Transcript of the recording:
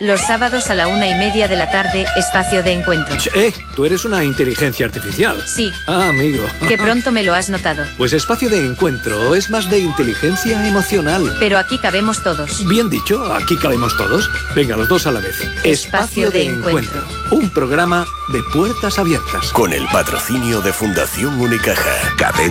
Los sábados a la 1:30 de la tarde, espacio de encuentro. Tú eres una inteligencia artificial. Sí. Ah, amigo. Que pronto me lo has notado. Pues espacio de encuentro es más de inteligencia emocional. Pero aquí cabemos todos. Bien dicho, aquí cabemos todos. Venga, los dos a la vez. Espacio de encuentro. Un programa de puertas abiertas. Con el patrocinio de Fundación Unicaja. Cadena